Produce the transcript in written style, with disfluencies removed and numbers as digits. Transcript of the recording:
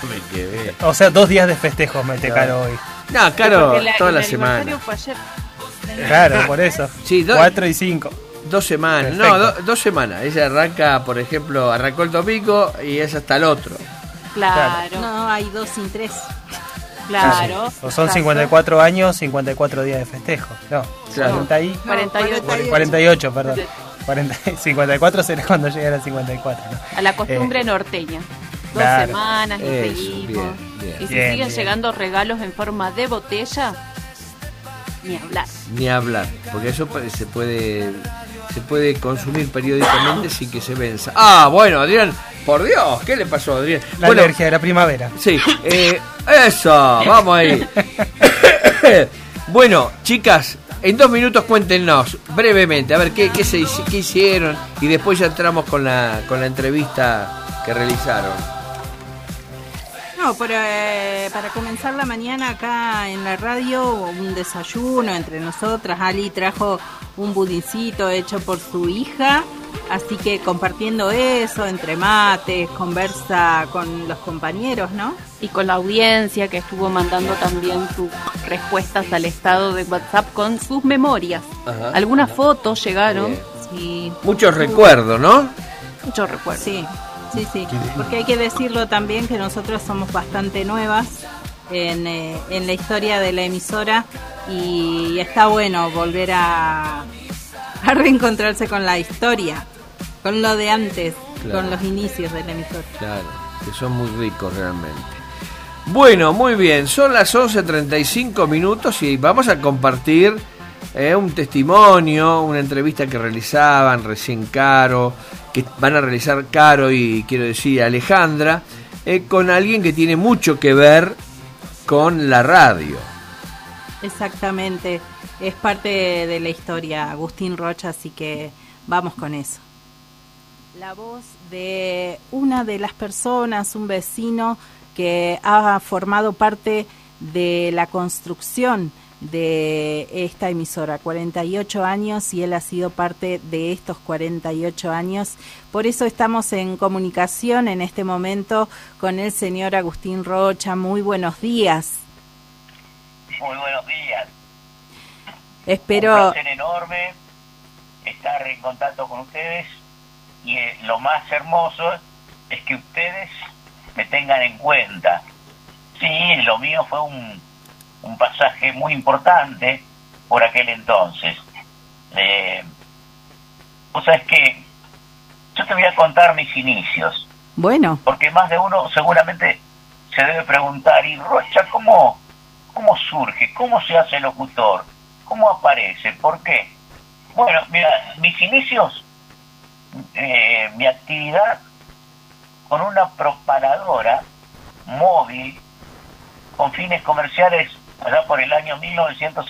O sea, 2 días de festejos mete Caro hoy. No, Caro, toda la semana. Fue ayer. Claro, por eso. Sí, 4 y 5. 2 semanas. Perfecto. No, 2 semanas. Ella arranca, por ejemplo, arrancó el domingo y es hasta el otro. Claro. No, hay 2 sin 3. Claro. O son 54 años, 54 días de festejo. No, Claro. 48, perdón. 54 será cuando llegue a 54. ¿no? A la costumbre norteña. 2 claro. semanas y Eso, seguimos. bien. Y si Bien, siguen bien. llegando regalos en forma de botella, ni hablar. Ni hablar, porque eso se puede consumir periódicamente sin que se venza. Ah, bueno, Adrián, por Dios, ¿qué le pasó a Adrián? La Bueno, alergia de la primavera. sí, eso, vamos ahí. Bueno, chicas, en 2 minutos cuéntenos brevemente, a ver qué hicieron y después ya entramos con la entrevista que realizaron. No, para comenzar la mañana acá en la radio, un desayuno entre nosotras. Ali trajo un budincito hecho por su hija, así que compartiendo eso, entre mates, conversa con los compañeros, ¿no? Y con la audiencia que estuvo mandando también sus respuestas al estado de WhatsApp con sus memorias. Ajá. Algunas fotos llegaron Bien. y Muchos recuerdos, ¿no? muchos recuerdos. Sí, porque hay que decirlo también que nosotros somos bastante nuevas en la historia de la emisora y está bueno volver a reencontrarse con la historia, con lo de antes, Claro. con los inicios de la emisora. Claro, que son muy ricos realmente. Bueno, muy bien, son las 11:35 minutos y vamos a compartir un testimonio, una entrevista que realizaban recién Caro, que van a realizar Caro y quiero decir Alejandra, con alguien que tiene mucho que ver con la radio. Exactamente, es parte de la historia, Agustín Rocha, así que vamos con eso. La voz de una de las personas, un vecino que ha formado parte de la construcción de esta emisora, 48 años, y él ha sido parte de estos 48 años. Por eso estamos en comunicación en este momento con el señor Agustín Rocha. Muy buenos días. Muy buenos días. Espero... Un placer enorme estar en contacto con ustedes y lo más hermoso es que ustedes me tengan en cuenta. Sí, lo mío fue un pasaje muy importante por aquel entonces. O sea, es que yo te voy a contar mis inicios, Bueno, porque más de uno seguramente se debe preguntar, ¿y Rocha cómo surge? ¿Cómo se hace locutor? ¿Cómo aparece? ¿Por qué? Bueno, mira, mis inicios, mi actividad con una propagadora móvil con fines comerciales allá por el año 1970.